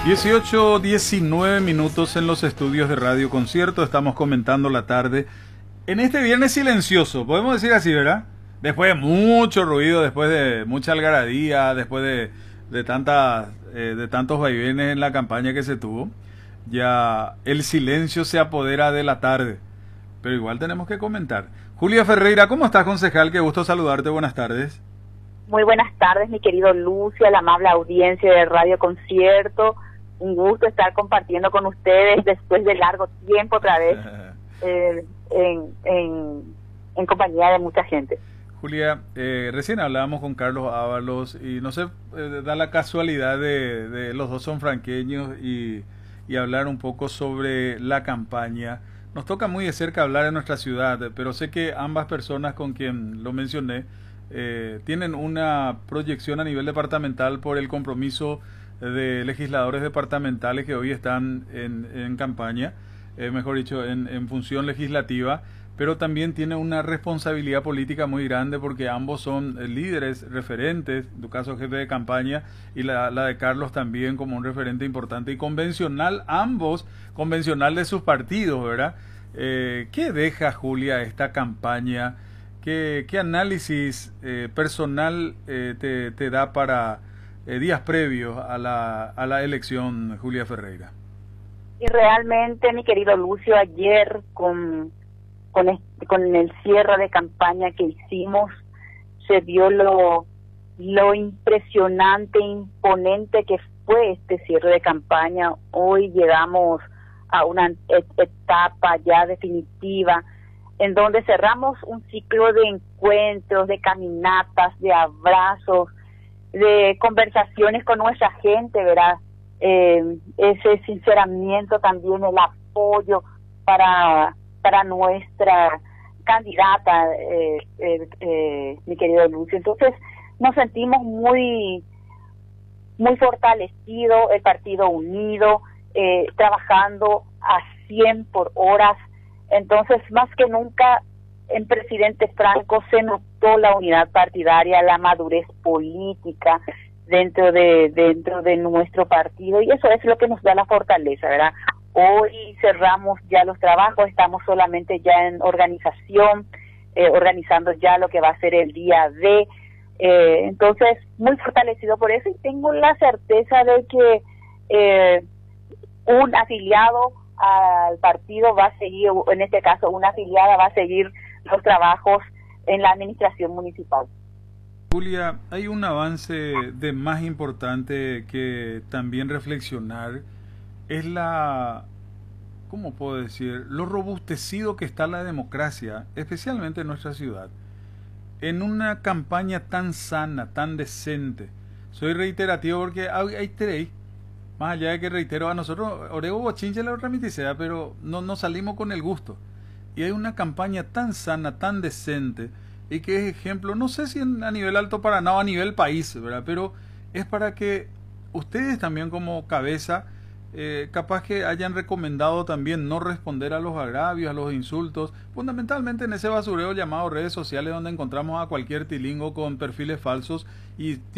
18:19 minutos en los estudios de Radio Concierto. Estamos comentando la tarde en este viernes silencioso, podemos decir así, ¿verdad? Después de mucho ruido, después de mucha algarabía, después de tantos vaivenes en la campaña que se tuvo, ya el silencio se apodera de la tarde, pero igual tenemos que comentar. Julia Ferreira, ¿cómo estás, concejal? Qué gusto saludarte, buenas tardes. Muy buenas tardes, mi querido Lucio, la amable audiencia de Radio Concierto. Un gusto estar compartiendo con ustedes después de largo tiempo otra vez en compañía de mucha gente. Julia, recién hablábamos con Carlos Ábalos y no sé, da la casualidad de los dos son franqueños y hablar un poco sobre la campaña. Nos toca muy de cerca hablar en nuestra ciudad, pero sé que ambas personas con quien lo mencioné tienen una proyección a nivel departamental por el compromiso de legisladores departamentales que hoy están en campaña, mejor dicho, en función legislativa, pero también tiene una responsabilidad política muy grande porque ambos son líderes, referentes, en tu caso jefe de campaña, y la de Carlos también como un referente importante y convencional, ambos convencional de sus partidos, ¿verdad? ¿Qué deja, Julia, esta campaña? ¿Qué análisis personal te da para días previos a la elección, Julia Ferreira? Y realmente, mi querido Lucio, ayer con el cierre de campaña que hicimos, se vio lo impresionante, imponente que fue este cierre de campaña. Hoy llegamos a una etapa ya definitiva, en donde cerramos un ciclo de encuentros, de caminatas, de abrazos, de conversaciones con nuestra gente, ¿verdad? Ese sinceramiento también, el apoyo para nuestra candidata, mi querido Lucio. Entonces nos sentimos muy fortalecidos, el partido unido, trabajando a 100 por horas. Entonces, más que nunca, en presidente Franco se notó la unidad partidaria, la madurez política dentro de nuestro partido, y eso es lo que nos da la fortaleza, ¿verdad? Hoy cerramos ya los trabajos, estamos solamente ya en organización, organizando ya lo que va a ser el día D. Entonces, muy fortalecido por eso, y tengo la certeza de que un afiliado al partido va a seguir, en este caso una afiliada va a seguir los trabajos en la administración municipal. Julia, hay un avance de más importante que también reflexionar, es ¿cómo puedo decir? Lo robustecido que está la democracia, especialmente en nuestra ciudad, en una campaña tan sana, tan decente. Soy reiterativo porque hay tres. Más allá de que reitero, a nosotros, Orego Bochinche la otra miticea, pero no salimos con el gusto. Y hay una campaña tan sana, tan decente, y que es ejemplo, no sé si a nivel Alto Paraná o a nivel país, ¿verdad? Pero es para que ustedes también como cabeza, capaz que hayan recomendado también no responder a los agravios, a los insultos, fundamentalmente en ese basurero llamado redes sociales, donde encontramos a cualquier tilingo con perfiles falsos y